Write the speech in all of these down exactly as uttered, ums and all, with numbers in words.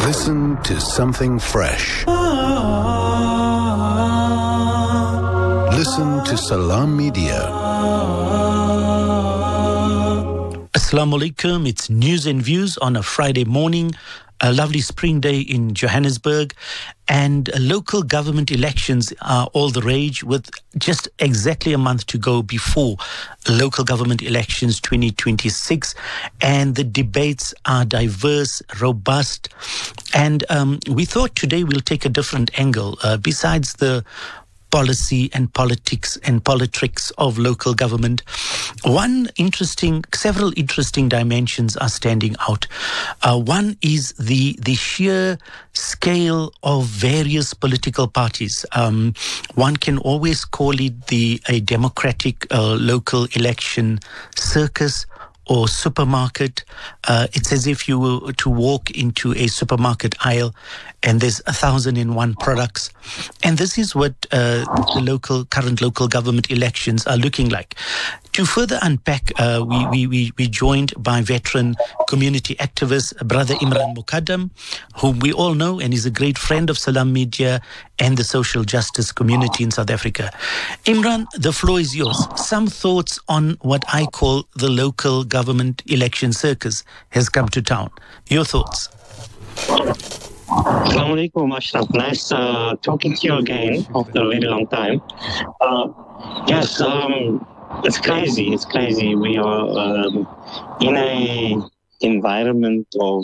Listen to something fresh. Listen to Salam Media. Assalamu alaikum. It's news and views on a Friday morning. A lovely spring day in Johannesburg, and local government elections are all the rage, with just exactly a month to go before local government elections twenty twenty-six, and the debates are diverse, robust, and um, we thought today we'll take a different angle. Uh, besides the policy and politics and politics of local government, one interesting, several interesting dimensions are standing out. Uh, one is the the sheer scale of various political parties. Um, one can always call it the a democratic uh, local election circus or supermarket. Uh, it's as if you were to walk into a supermarket aisle and there's a thousand and one products. And this is what uh, the local, current local government elections are looking like. To further unpack, uh, we, we, we, we joined by veteran community activist, Brother Imran Mukaddam, whom we all know and is a great friend of Salam Media and the social justice community in South Africa. Imran, the floor is yours. Some thoughts on what I call the local government election circus has come to town. Your thoughts? Assalamu alaikum, Ashraf. Nice uh, talking to you again after a very long time. Uh, yes, um, it's crazy. It's crazy. We are um, in a environment of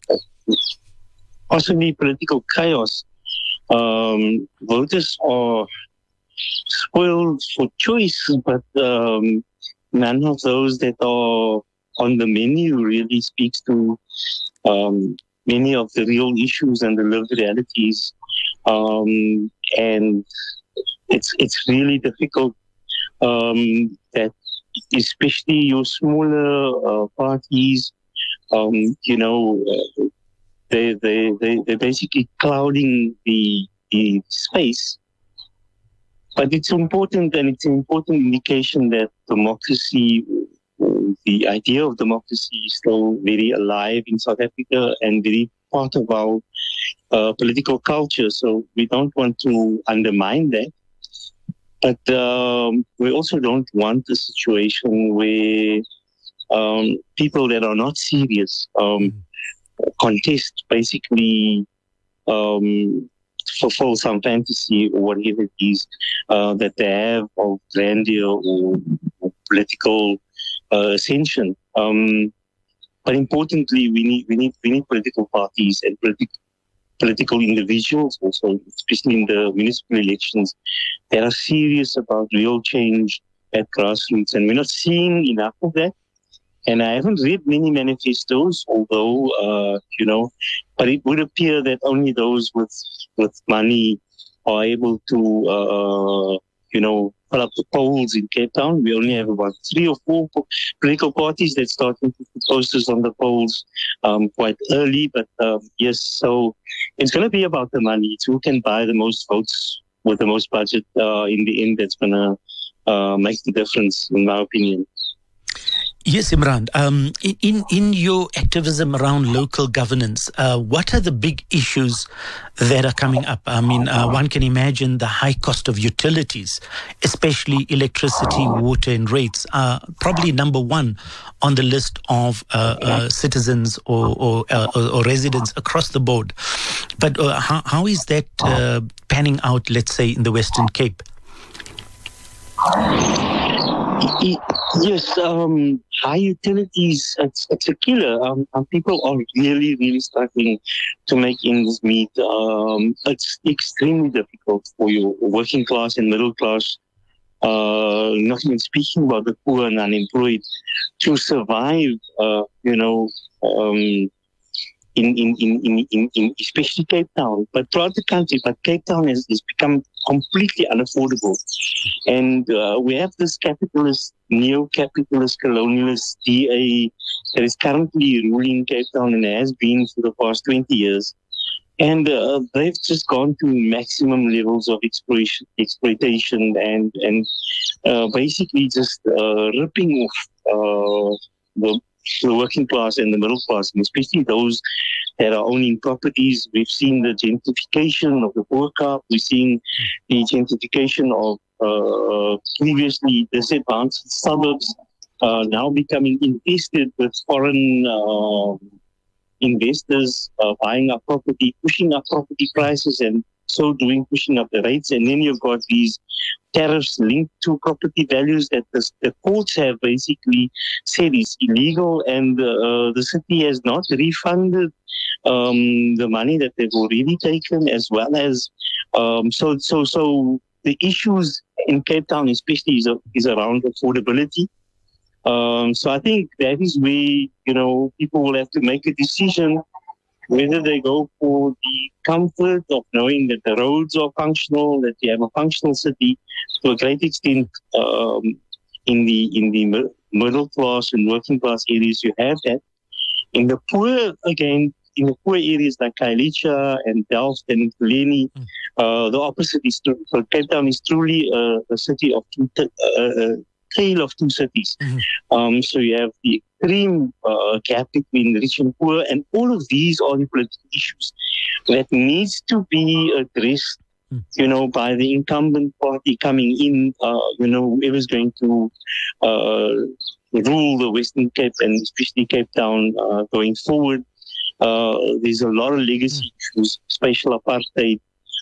possibly political chaos. Um, voters are spoiled for choice, but um, none of those that are on the menu really speaks to um, many of the real issues and the lived realities. Um, and it's it's really difficult um, that especially your smaller uh, parties, um, you know, uh, they, they, they, they're basically clouding the, the space. But it's important, and it's an important indication that democracy, the idea of democracy is still very alive in South Africa and very part of our uh, political culture. So we don't want to undermine that. But um, we also don't want a situation where um, people that are not serious um, contest, basically um, fulfill some fantasy or whatever it is uh, that they have of grandeur or, or political Uh, ascension. Um, but importantly, we need we need we need political parties and politi- political individuals also, especially in the municipal elections, that are serious about real change at grassroots. And we're not seeing enough of that. And I haven't read many manifestos, although uh, you know, but it would appear that only those with with money are able to uh, you know, fill up the polls in Cape Town. We only have about three or four po- political parties that started to put posters on the polls um, quite early. But um, yes, so it's going to be about the money. It's who can buy the most votes with the most budget uh, in the end that's going to uh, make the difference, in my opinion. Yes, Imran. Um, in in your activism around local governance, uh, what are the big issues that are coming up? I mean, uh, one can imagine the high cost of utilities, especially electricity, water, and rates, are probably number one on the list of uh, uh, citizens or or, uh, or residents across the board. But uh, how how is that uh, panning out? Let's say in the Western Cape. Yes, um, high utilities, it's, it's a killer. Um, and people are really, really struggling to make ends meet. Um, it's extremely difficult for your working class and middle class, uh, not even speaking about the poor and unemployed, to survive, uh, you know, um, in, in, in, in, in, in especially Cape Town, but throughout the country. But Cape Town has, has become completely unaffordable. And uh, we have this capitalist, neo-capitalist, colonialist D A that is currently ruling Cape Town and has been for the past twenty years. And uh, they've just gone to maximum levels of exploitation, exploitation and, and uh, basically just uh, ripping off uh, the the working class and the middle class, and especially those that are owning properties. We've seen the gentrification of the Poor Kaap. We've seen the gentrification of uh, previously disadvantaged suburbs uh, now becoming infested with foreign uh, investors uh, buying up property, pushing up property prices, and so doing pushing up the rates. And then you've got these tariffs linked to property values that the, the courts have basically said is illegal, and uh, the city has not refunded um, the money that they've already taken, as well as um, so so so the issues in Cape Town especially is, is around affordability. Um, so I think that is where, you know, people will have to make a decision whether they go for the comfort of knowing that the roads are functional, that you have a functional city. To a great extent, um, in the in the middle class and working class areas, you have that. In the poor, again, in the poor areas like Khayelitsha and Delft and Ekurhuleni, mm. uh, the opposite is true. So Cape Town is truly a, a city of two, uh, a tale of two cities. Mm-hmm. Um, so you have the extreme uh, gap between rich and poor, and all of these are the political issues that needs to be addressed, mm. you know, by the incumbent party coming in, uh, you know, whoever's going to uh, rule the Western Cape and especially Cape Town uh, going forward. Uh, there's a lot of legacy mm. issues, spatial apartheid,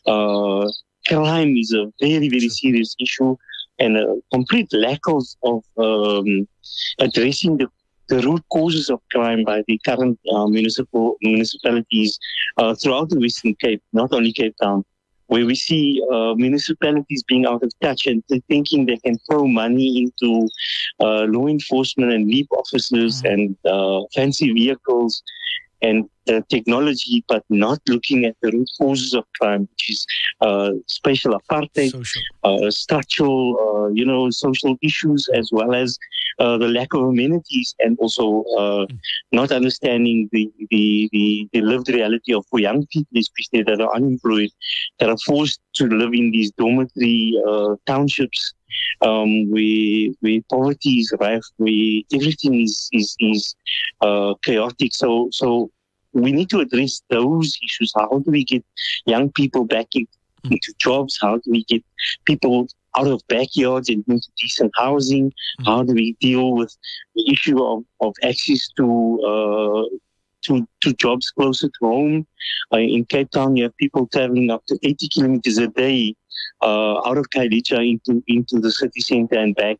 uh, crime is a very, very serious issue, and a complete lack of, of um, addressing the, the root causes of crime by the current uh, municipal municipalities uh, throughout the Western Cape, not only Cape Town, where we see uh, municipalities being out of touch and thinking they can throw money into uh, law enforcement and LEAP officers mm. and uh, fancy vehicles and uh, technology, but not looking at the root causes of crime, which is uh, spatial apartheid, social. Uh, structural, uh, you know, social issues, as well as uh, the lack of amenities, and also uh, mm. not understanding the, the, the, the lived reality of young people, especially that are unemployed, that are forced to live in these dormitory uh, townships, um, where, where poverty is rife, where everything is is, is uh, chaotic. So, so we need to address those issues. How do we get young people back in, into jobs? How do we get people out of backyards and into decent housing? Mm-hmm. How do we deal with the issue of, of access to uh, to to jobs closer to home? Uh, in Cape Town, you have people traveling up to eighty kilometers a day uh, out of Khayelitsha into into the city center and back.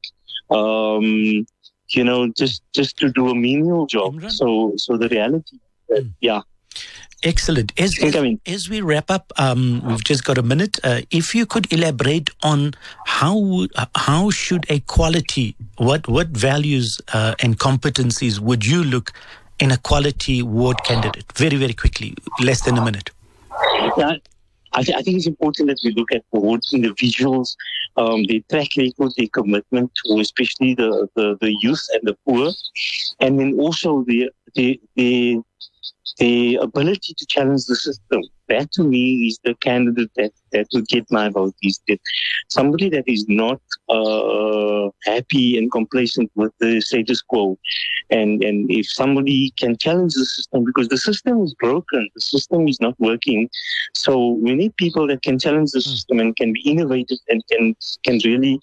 Um, you know, just just to do a menial job. Imran. So so the reality, uh, mm. yeah. Excellent. As, as, as we wrap up, um, we've just got a minute. Uh, if you could elaborate on how how should a quality, what what values uh, and competencies would you look in a quality ward candidate? Very, very quickly, less than a minute. Yeah, I, th- I think it's important that we look at ward individuals, um, their track record, their commitment to especially the, the, the youth and the poor, and then also the the the the ability to challenge the system. That to me is the candidate that, that would get my vote. Is that somebody that is not uh, happy and complacent with the status quo. And, and if somebody can challenge the system, because the system is broken, the system is not working. So we need people that can challenge the system and can be innovative and can, can really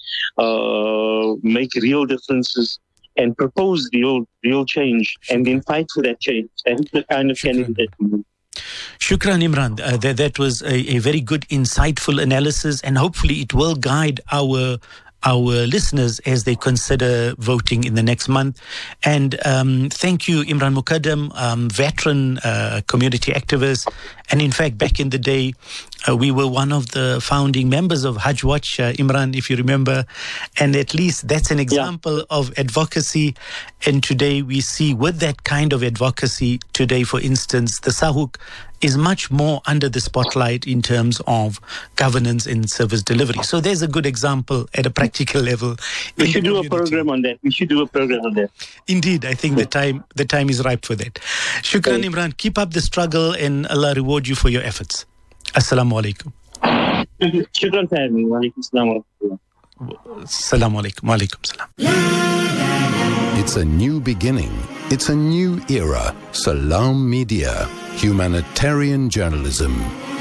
uh, make real differences and propose real real change, and then fight for that change. That is the kind of candidate that we need. Shukran, Imran. Uh, that, that was a, a very good, insightful analysis, and hopefully it will guide our our listeners as they consider voting in the next month. And um, thank you, Imran Mukaddam, um, veteran uh, community activist. And in fact, back in the day, uh, we were one of the founding members of Hajj Watch, uh, Imran, if you remember. And at least that's an example yeah. of advocacy. And today we see with that kind of advocacy, today, for instance, the Sahuk is much more under the spotlight in terms of governance and service delivery. So there's a good example at a practical level. We should do a program on that. We should do a program on that. Indeed, I think yeah. the time the time is ripe for that. Shukran, okay. Imran. Keep up the struggle and Allah reward you for your efforts. Assalamu alaikum. Shukran for having me. Wa alaikum salam. Assalamu alaikum. Wa alaikum salam. It's a new beginning. It's a new era. Salam Media. Humanitarian journalism.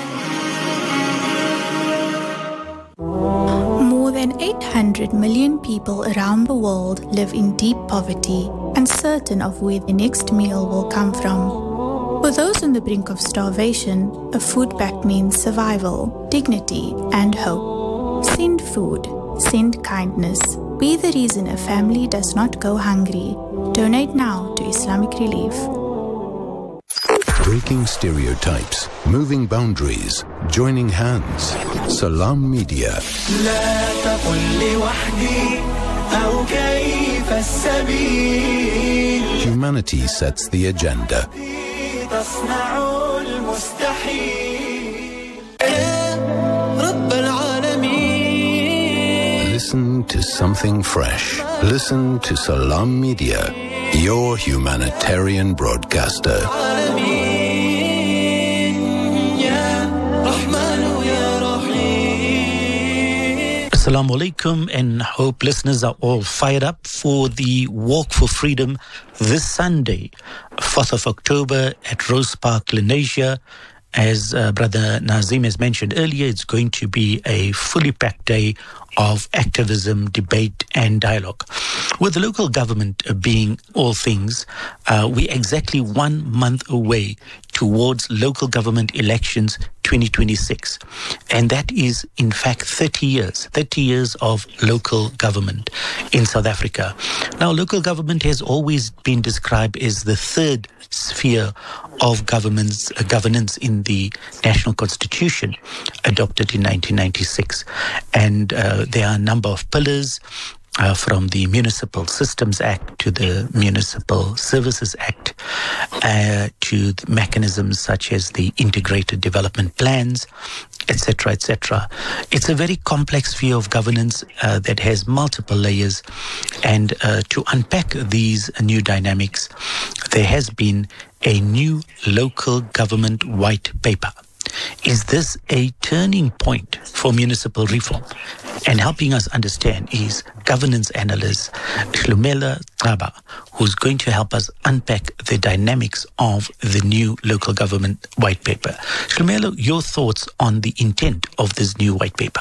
More than eight hundred million people around the world live in deep poverty, uncertain of where the next meal will come from. For those on the brink of starvation, a food pact means survival, dignity, and hope. Send food. Send kindness. Be the reason a family does not go hungry. Donate now to Islamic Relief. Breaking stereotypes, moving boundaries, joining hands. Salam Media. Humanity sets the agenda. Listen to something fresh. Listen to Salam Media, your humanitarian broadcaster. Assalamu alaikum, and hope listeners are all fired up for the Walk for Freedom this Sunday, fourth of October at Rose Park, Lenasia. As uh, Brother Nazim has mentioned earlier, it's going to be a fully packed day of activism, debate and dialogue. With the local government being all things, uh, we're exactly one month away towards local government elections twenty twenty-six. And that is, in fact, thirty years, thirty years of local government in South Africa. Now, local government has always been described as the third sphere of government's, uh, governance in the National Constitution adopted in nineteen ninety-six. And uh, there are a number of pillars, Uh, from the Municipal Systems Act to the Municipal Services Act, uh, to the mechanisms such as the integrated development plans, et cetera, et cetera. It's a very complex view of governance uh, that has multiple layers. And uh, to unpack these new dynamics, there has been a new local government white paper. Is this a turning point for municipal reform? And helping us understand is governance analyst Shlumela Xaba, who's going to help us unpack the dynamics of the new local government white paper. Shlumela, your thoughts on the intent of this new white paper?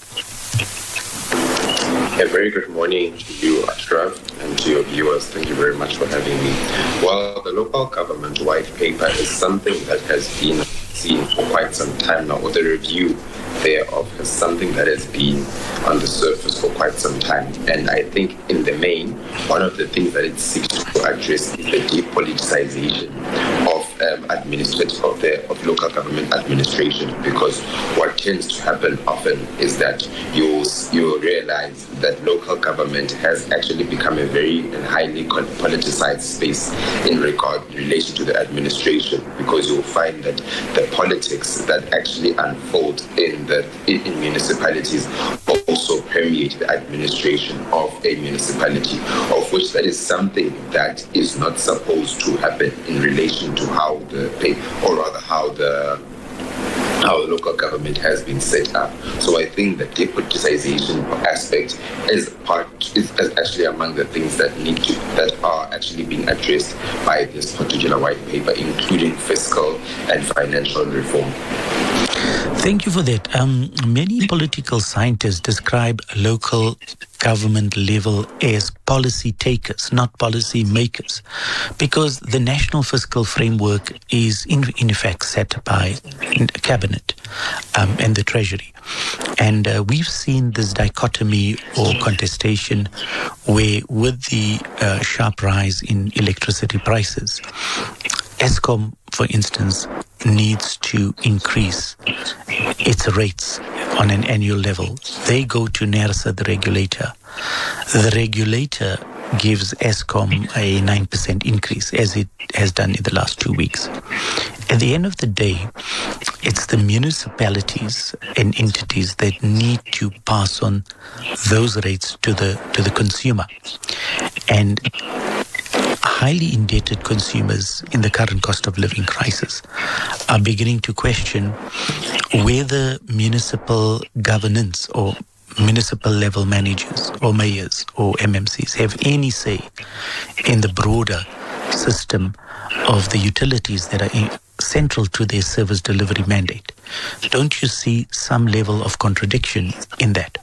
A very good morning to you, Ashraf, and to your viewers. Thank you very much for having me. Well, the local government white paper is something that has been seen for quite some time now, or the review thereof is something that has been on the surface for quite some time. And I think in the main, one of the things that it seeks to address is the depoliticization of um, administrative of the of local government administration, because what tends to happen often is that you you realize that local government has actually become a very and highly politicized space in regard in relation to the administration, because you'll find that the politics that actually unfold in the in, in municipalities also permeate the administration of a municipality, of which that is something that is not supposed to happen in relation to how the or rather how the how the local government has been set up. So I think the depoliticization aspect is part is, is actually among the things that need to that are actually being addressed by this particular white paper, including fiscal and financial reform. Thank you for that. Um, many political scientists describe local government level as policy takers, not policy makers, because the national fiscal framework is in, in effect set by cabinet um, and the treasury. And uh, we've seen this dichotomy or contestation where with the uh, sharp rise in electricity prices, Eskom, for instance, needs to increase its rates on an annual level. They go to NERSA, the regulator. The regulator gives Eskom a nine percent increase, as it has done in the last two weeks. At the end of the day, it's the municipalities and entities that need to pass on those rates to the to the consumer. And highly indebted consumers in the current cost of living crisis are beginning to question whether municipal governance or municipal level managers or mayors or M M Cs have any say in the broader system of the utilities that are in, central to their service delivery mandate. Don't you see some level of contradiction in that?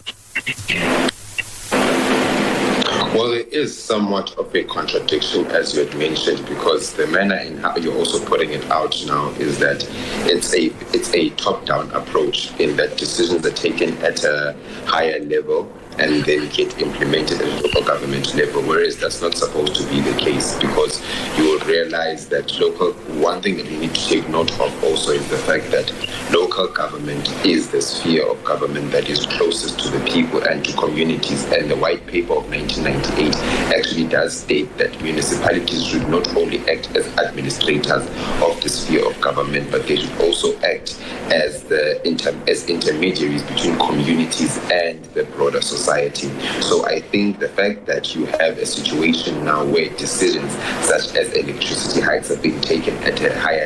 Well, there is somewhat of a contradiction, as you had mentioned, because the manner in how you're also putting it out now is that it's a it's a top-down approach in that decisions are taken at a higher level and then get implemented at a local government level, whereas that's not supposed to be the case, because you will realize that local, one thing that we need to take note of also is the fact that local government is the sphere of government that is closest to the people and to communities, and the white paper of nineteen ninety-eight actually does state that municipalities should not only act as administrators of the sphere of government, but they should also act as the inter- as intermediaries between communities and the broader society. So I think the fact that you have a situation now where decisions such as electricity hikes are being taken at a higher